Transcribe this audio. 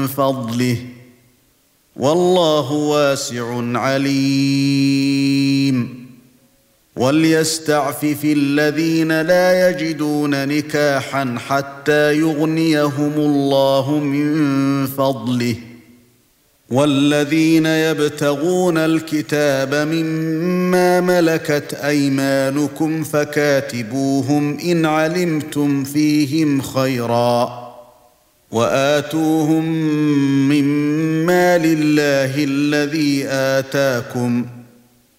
فضله والله واسع عليم وليستعفف الذين لا يجدون نكاحا حتى يغنيهم الله من فضله والذين يبتغون الكتاب مما ملكت أيمانكم فكاتبوهم إن علمتم فيهم خيرا وآتوهم مما لله الذي آتاكم